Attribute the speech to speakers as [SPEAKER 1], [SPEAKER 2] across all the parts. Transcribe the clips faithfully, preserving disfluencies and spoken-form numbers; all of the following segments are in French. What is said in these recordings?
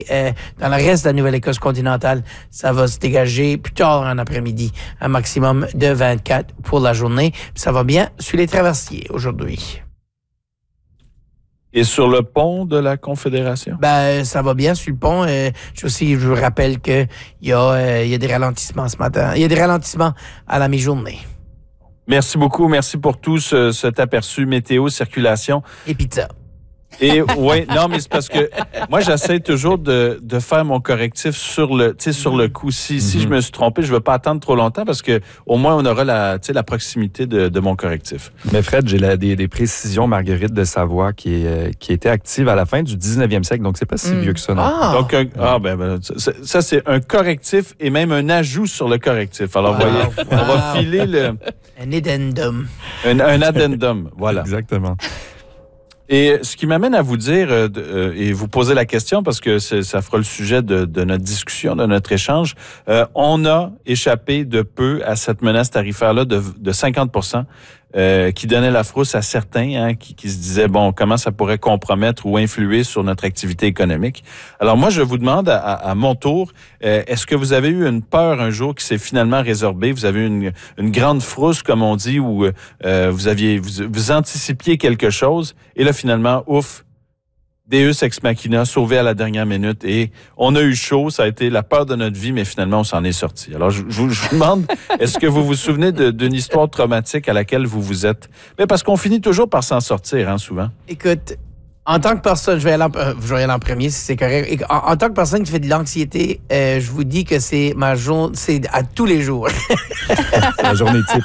[SPEAKER 1] Euh, dans le reste de la Nouvelle-Écosse continentale, ça va se dégager plus tard en après-midi, un maximum de vingt-quatre pour la journée. Ça va bien sur les traversiers aujourd'hui.
[SPEAKER 2] Et sur le pont de la Confédération?
[SPEAKER 1] Ben, ça va bien sur le pont. Euh, je aussi, je vous rappelle qu'il y, euh, y a des ralentissements ce matin. Il y a des ralentissements à la mi-journée.
[SPEAKER 2] Merci beaucoup. Merci pour tout ce, cet aperçu météo, circulation.
[SPEAKER 1] Et pizza.
[SPEAKER 2] Et oui, non, mais c'est parce que moi, j'essaie toujours de, de faire mon correctif sur le, tu sais, sur le coup. Si, mm-hmm. si je me suis trompé, je ne veux pas attendre trop longtemps parce que au moins, on aura la, tu sais, la proximité de, de mon correctif.
[SPEAKER 3] Mais Fred, j'ai la, des, des précisions, Marguerite de Savoie, qui, est, euh, qui était active à la fin du dix-neuvième siècle, donc c'est pas si mm. vieux que ça. Non?
[SPEAKER 2] Ah! Donc, un, ah, ben, ben ça, ça, c'est un correctif et même un ajout sur le correctif. Alors, vous wow. voyez, wow. on va filer le...
[SPEAKER 1] Un addendum.
[SPEAKER 2] Un, un addendum, voilà.
[SPEAKER 3] Exactement.
[SPEAKER 2] Et ce qui m'amène à vous dire, euh, euh, et vous poser la question, parce que c'est, ça fera le sujet de, de notre discussion, de notre échange, euh, on a échappé de peu à cette menace tarifaire-là de, de cinquante pour cent euh, qui donnait la frousse à certains, hein, qui, qui se disaient, bon, comment ça pourrait compromettre ou influer sur notre activité économique. Alors moi, je vous demande à, à mon tour, euh, est-ce que vous avez eu une peur un jour qui s'est finalement résorbée? Vous avez eu une, une grande frousse, comme on dit, où euh, vous aviez vous, vous anticipiez quelque chose, et là, finalement, ouf, Deus ex machina, sauvé à la dernière minute, et on a eu chaud, ça a été la peur de notre vie, mais finalement, on s'en est sorti. Alors, je, je, je vous demande, est-ce que vous vous souvenez de, d'une histoire traumatique à laquelle vous vous êtes? Mais parce qu'on finit toujours par s'en sortir, hein, souvent.
[SPEAKER 1] Écoute, en tant que personne, je vais aller en, euh, je vais aller en premier si c'est correct. Et en, en tant que personne qui fait de l'anxiété, euh, je vous dis que c'est ma journée, c'est à tous les jours.
[SPEAKER 3] C'est la journée type.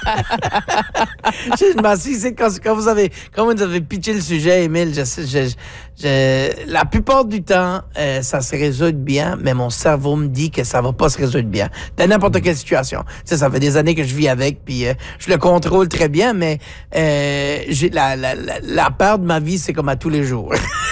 [SPEAKER 1] Je m'assis, c'est quand, quand vous avez, quand vous avez pitché le sujet, Émile, je, je, je, je, la plupart du temps, euh, ça se résout bien, mais mon cerveau me dit que ça va pas se résoudre bien. Dans n'importe quelle situation. Tu sais, ça fait des années que je vis avec, puis euh, je le contrôle très bien, mais euh, j'ai la, la, la, la peur de ma vie, c'est comme à tous les jours.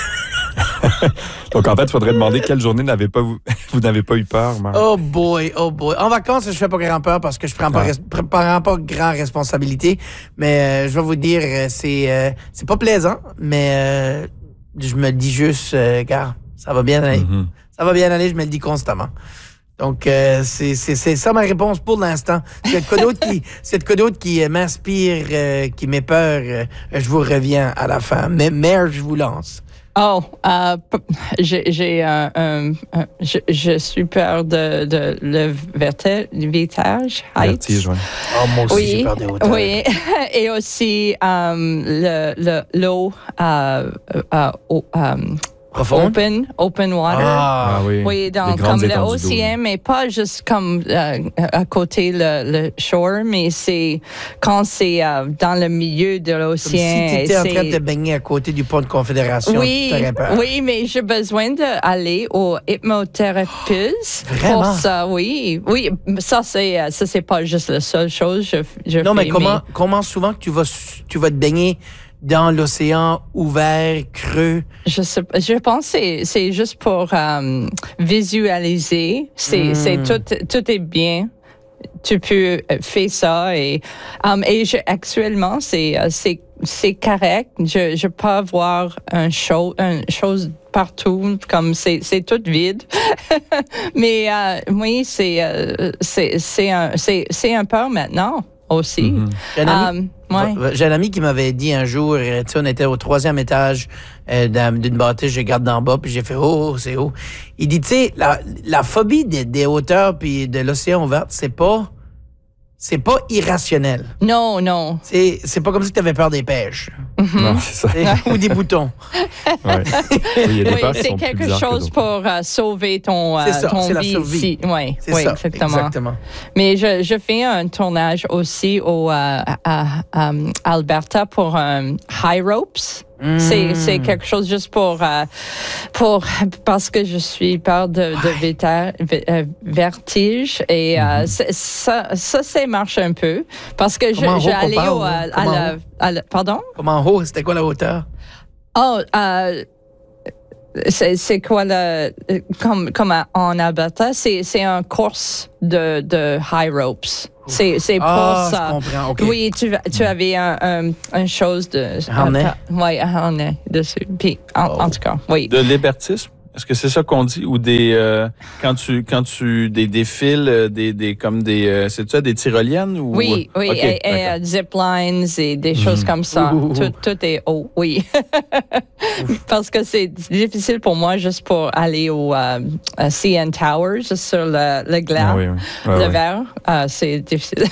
[SPEAKER 3] Donc, en fait, il faudrait demander quelle journée n'avez pas vous, vous n'avez pas eu peur, Marc.
[SPEAKER 1] Oh boy, oh boy. En vacances, je fais pas grand peur parce que je prends pas, ah. res, prends pas grand responsabilité. Mais euh, je vais vous dire, c'est euh, c'est pas plaisant, mais euh, je me dis juste, euh, gars, ça va bien aller. Mm-hmm. Ça va bien aller, je me le dis constamment. Donc, euh, c'est, c'est, c'est ça ma réponse pour l'instant. C'est le code qui, c'est le code qui euh, m'inspire, euh, qui m'est peur. Euh, je vous reviens à la fin. Mais, mais je vous lance.
[SPEAKER 4] Oh, euh, j'ai, j'ai un, un, un je, je suis peur de, de le vertige,
[SPEAKER 3] vertige, oui.
[SPEAKER 1] Oh, moi aussi,
[SPEAKER 4] oui,
[SPEAKER 1] j'ai peur des hauteurs.
[SPEAKER 4] Oui, et aussi um, le, le, l'eau, euh, euh, euh,
[SPEAKER 1] Profonde?
[SPEAKER 4] Open, open water.
[SPEAKER 1] Ah,
[SPEAKER 3] ah oui.
[SPEAKER 4] Oui, donc comme l'océan, mais pas juste comme euh, à côté le, le shore, mais c'est quand c'est euh, dans le milieu de l'océan.
[SPEAKER 1] Comme si tu étais en train de te baigner à côté du pont de Confédération.
[SPEAKER 4] Oui, oui, mais j'ai besoin d'aller au hypnothérapeute.
[SPEAKER 1] Vraiment?
[SPEAKER 4] Pour ça, oui. Oui, ça, c'est, ça, c'est pas juste la seule chose. Je, je
[SPEAKER 1] non,
[SPEAKER 4] fais,
[SPEAKER 1] mais comment,
[SPEAKER 4] mais...
[SPEAKER 1] comment souvent que tu vas, tu vas te baigner dans l'océan ouvert, creux?
[SPEAKER 4] Je sais, je pense que c'est, c'est juste pour um, visualiser. C'est, mm. c'est tout, tout est bien. Tu peux faire ça et, um, et je, actuellement, c'est, c'est, c'est correct. Je, je peux avoir un show, une chose partout, comme c'est, c'est tout vide. Mais euh, oui, c'est, euh, c'est, c'est un, c'est, c'est un peu maintenant aussi.
[SPEAKER 1] Mm-hmm. J'ai, un ami, um, ouais. j'ai un ami qui m'avait dit un jour, tu sais, on était au troisième étage euh, d'une bâtisse, je regarde d'en bas, puis j'ai fait « Oh, c'est haut ». Il dit, tu sais, la, la phobie des, des hauteurs puis de l'océan ouvert, c'est pas... C'est pas irrationnel.
[SPEAKER 4] Non, non.
[SPEAKER 1] C'est, c'est pas comme si tu avais peur des pêches.
[SPEAKER 4] Mm-hmm.
[SPEAKER 3] Non, c'est ça.
[SPEAKER 1] Ou des boutons.
[SPEAKER 3] Ouais. Oui, il y a des
[SPEAKER 4] oui,
[SPEAKER 3] peurs qui
[SPEAKER 4] c'est
[SPEAKER 3] sont
[SPEAKER 4] quelque
[SPEAKER 3] plus
[SPEAKER 4] chose pour uh, sauver ton, uh,
[SPEAKER 1] c'est ça,
[SPEAKER 4] ton
[SPEAKER 1] c'est
[SPEAKER 4] vie
[SPEAKER 1] la survie.
[SPEAKER 4] ici. Oui,
[SPEAKER 1] c'est
[SPEAKER 4] oui,
[SPEAKER 1] ça,
[SPEAKER 4] exactement.
[SPEAKER 1] exactement.
[SPEAKER 4] Mais je, je fais un tournage aussi au, uh, à um, Alberta pour um, High Ropes. Mm. C'est, c'est quelque chose juste pour, uh, pour parce que je suis peur de, de véta, v, vertige et uh, mm-hmm. ça, ça, ça marche un peu parce que je, j'ai allé au, à, à, la, à la... Pardon?
[SPEAKER 1] Comment haut? C'était quoi la hauteur?
[SPEAKER 4] Oh, euh... C'est, c'est quoi le comme comme en Alberta, c'est c'est un course de de high ropes. C'est c'est pour
[SPEAKER 1] ah,
[SPEAKER 4] ça.
[SPEAKER 1] Je comprends. Okay.
[SPEAKER 4] Oui, tu tu avais un, un une chose de
[SPEAKER 1] harnais.
[SPEAKER 4] Oui, un harnais dessus. Puis en, oh. en tout cas, oui.
[SPEAKER 2] De l'hébertisme. Est-ce que c'est ça qu'on dit? Ou des euh, quand tu quand tu des des fils, des des comme des euh, c'est ça des tyroliennes ou
[SPEAKER 4] Oui, oui,
[SPEAKER 2] okay,
[SPEAKER 4] et, et uh, ziplines et des choses mmh. comme ça. Tout, tout est haut, oui. Parce que c'est difficile pour moi juste pour aller au uh, C N Towers sur le, le glace, ah, oui, oui. Ouais, le ouais. verre. Uh, c'est difficile.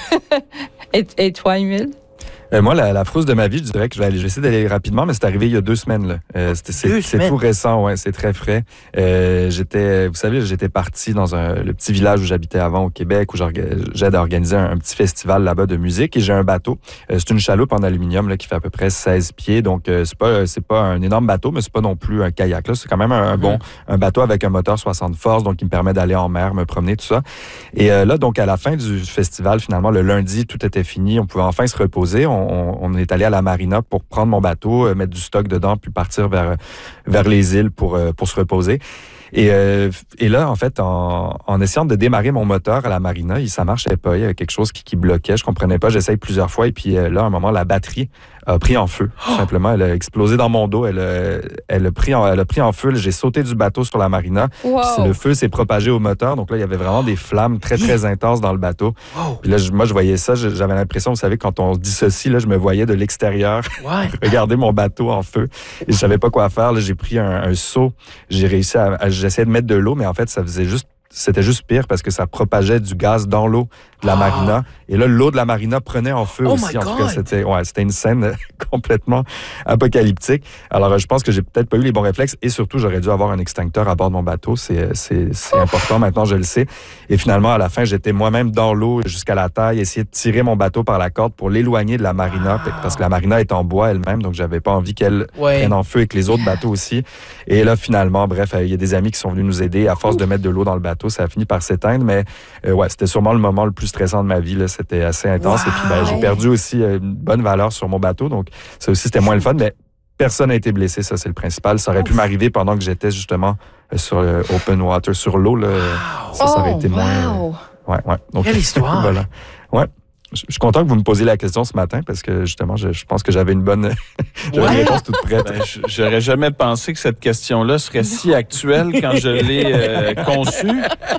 [SPEAKER 4] et, et toi, Émile?
[SPEAKER 3] Euh, moi, la, la frousse de ma vie, je dirais que je vais, aller, je vais essayer d'aller rapidement, mais c'est arrivé il y a deux semaines. Là. Euh, c'était, c'est, c'est tout récent, ouais, c'est très frais. Euh, j'étais, vous savez, j'étais parti dans un, le petit village où j'habitais avant au Québec, où j'aide à organiser un, un petit festival là-bas de musique, et j'ai un bateau. Euh, c'est une chaloupe en aluminium là, qui fait à peu près seize pieds, donc euh, c'est pas c'est pas un énorme bateau, mais c'est pas non plus un kayak. Là. C'est quand même un, un bon un bateau avec un moteur soixante forces, donc qui me permet d'aller en mer, me promener, tout ça. Et euh, là, donc à la fin du festival, finalement, le lundi, tout était fini, on pouvait enfin se reposer. On, On, on est allé à la marina pour prendre mon bateau, euh, mettre du stock dedans, puis partir vers, vers les îles pour, euh, pour se reposer. Et, euh, et là, en fait, en, en essayant de démarrer mon moteur à la marina, il, ça marchait pas. Il y avait quelque chose qui, qui bloquait. Je comprenais pas. J'essaye plusieurs fois. Et puis euh, là, à un moment, la batterie a pris en feu. Tout simplement, elle a explosé dans mon dos. Elle a, elle a, pris, en, elle a pris en feu. J'ai sauté du bateau sur la marina. Wow. Puis le feu s'est propagé au moteur. Donc là, il y avait vraiment des flammes très, très intenses dans le bateau. Wow. Puis là, je, moi, je voyais ça. J'avais l'impression, vous savez, quand on se dissocie, là, je me voyais de l'extérieur ouais. regarder mon bateau en feu. Et je savais pas quoi faire. Là, j'ai pris un, un seau. J'ai réussi à, à j'essayais de mettre de l'eau, mais en fait, ça faisait juste, c'était juste pire parce que ça propageait du gaz dans l'eau de la marina. Et là, l'eau de la marina prenait en feu oh aussi. En tout cas, c'était, ouais, c'était une scène complètement apocalyptique. Alors, je pense que j'ai peut-être pas eu les bons réflexes et surtout, j'aurais dû avoir un extincteur à bord de mon bateau. C'est, c'est, c'est important. Maintenant, je le sais. Et finalement, à la fin, j'étais moi-même dans l'eau jusqu'à la taille, essayer de tirer mon bateau par la corde pour l'éloigner de la marina wow. parce que la marina est en bois elle-même, donc j'avais pas envie qu'elle ouais. prenne en feu avec les autres bateaux aussi. Et là, finalement, bref, il y a des amis qui sont venus nous aider. À force Ouf. de mettre de l'eau dans le bateau, ça a fini par s'éteindre. Mais euh, ouais, c'était sûrement le moment le plus stressant de ma vie. Là. C'était assez intense. Wow. Et puis, ben, j'ai perdu aussi une bonne valeur sur mon bateau. Donc, ça aussi, c'était moins le fun. Mais personne n'a été blessé. Ça, c'est le principal. Ça aurait Ouf. pu m'arriver pendant que j'étais justement sur le open water, sur l'eau. Là. Wow. Ça, ça aurait été oh, moins... Wow. Ouais, ouais. Donc,
[SPEAKER 1] quelle histoire!
[SPEAKER 3] Voilà. Ouais. Je suis content que vous me posiez la question ce matin parce que justement, je, je pense que j'avais une bonne j'avais ouais. une réponse toute prête.
[SPEAKER 2] Ben, j'aurais jamais pensé que cette question-là serait si actuelle quand je l'ai euh, conçue.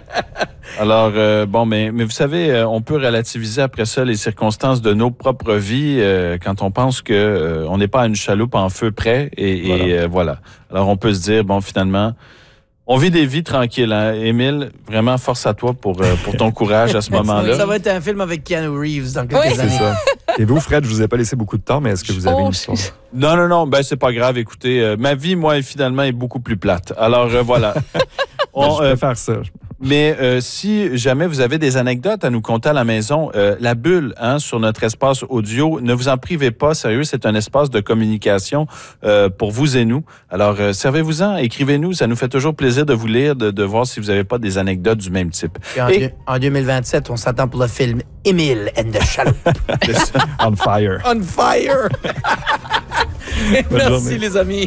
[SPEAKER 2] Alors, euh, bon, mais, mais vous savez, on peut relativiser après ça les circonstances de nos propres vies euh, quand on pense que euh, on n'est pas à une chaloupe en feu près et, voilà. et euh, voilà. Alors, on peut se dire, bon, finalement... On vit des vies tranquilles, hein. Émile, vraiment, force à toi pour, euh, pour ton courage à ce moment-là.
[SPEAKER 1] Ça va être un film avec Keanu Reeves dans quelques oui. années.
[SPEAKER 3] C'est ça. Et vous, Fred, je vous ai pas laissé beaucoup de temps, mais est-ce que vous avez oh, une histoire?
[SPEAKER 2] Non, non, non, ben c'est pas grave. Écoutez, euh, ma vie, moi, finalement, est beaucoup plus plate. Alors, euh, voilà.
[SPEAKER 3] On, je peux euh, faire ça.
[SPEAKER 2] Mais euh, si jamais vous avez des anecdotes à nous conter à la maison, euh, la bulle hein, sur notre espace audio, ne vous en privez pas, sérieux, c'est un espace de communication euh, pour vous et nous. Alors, euh, servez-vous-en, écrivez-nous, ça nous fait toujours plaisir de vous lire, de, de voir si vous n'avez pas des anecdotes du même type.
[SPEAKER 1] En, et, en deux mille vingt-sept, on s'attend pour le film Émile and the Chaloupe.
[SPEAKER 3] On fire.
[SPEAKER 1] On fire. Merci journée. Les amis.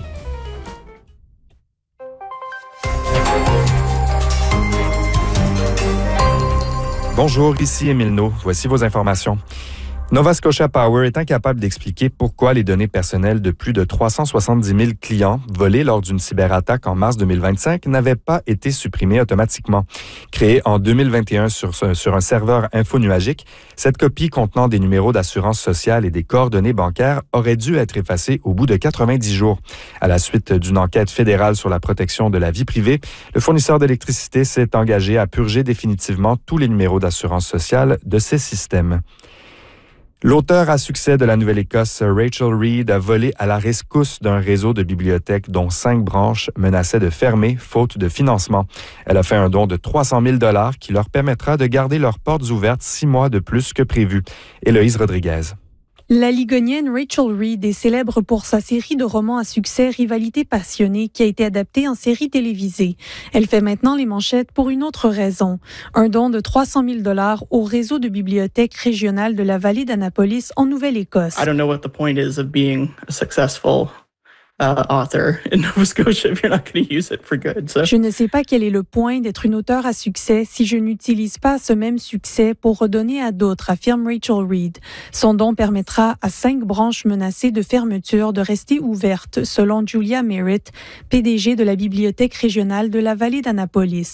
[SPEAKER 3] Bonjour, ici Émile Naud. Voici vos informations. Nova Scotia Power est incapable d'expliquer pourquoi les données personnelles de plus de trois cent soixante-dix mille clients volées lors d'une cyberattaque en mars deux mille vingt-cinq n'avaient pas été supprimées automatiquement. Créée en deux mille vingt et un sur, sur un serveur infonuagique, cette copie contenant des numéros d'assurance sociale et des coordonnées bancaires aurait dû être effacée au bout de quatre-vingt-dix jours. À la suite d'une enquête fédérale sur la protection de la vie privée, le fournisseur d'électricité s'est engagé à purger définitivement tous les numéros d'assurance sociale de ces systèmes. L'auteur à succès de la Nouvelle-Écosse, Rachel Reed, a volé à la rescousse d'un réseau de bibliothèques dont cinq branches menaçaient de fermer faute de financement. Elle a fait un don de trois cent mille dollars qui leur permettra de garder leurs portes ouvertes six mois de plus que prévu. Héloïse Rodriguez.
[SPEAKER 5] La Ligonienne Rachel Reed est célèbre pour sa série de romans à succès Rivalité passionnée qui a été adaptée en série télévisée. Elle fait maintenant les manchettes pour une autre raison. Un don de trois cent mille dollars au réseau de bibliothèques régionales de la vallée d'Annapolis en Nouvelle-Écosse.
[SPEAKER 6] I don't know what the point is of being a successful uh, author in Nova Scotia if you're not going to use it for good. So.
[SPEAKER 5] Je ne sais pas quel est le point d'être une auteure à succès si je n'utilise pas ce même succès pour redonner à d'autres, affirme Rachel Reed. Son don permettra à cinq branches menacées de fermeture de rester ouvertes, selon Julia Merritt, P D G de la Bibliothèque régionale de la vallée d'Annapolis.